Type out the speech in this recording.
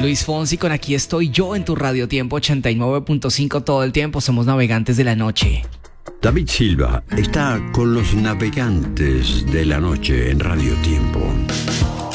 Luis Fonsi con Aquí estoy yo en tu Radio Tiempo 89.5 todo el tiempo. Somos navegantes de la noche. David Silva está con los navegantes de la noche en Radio Tiempo.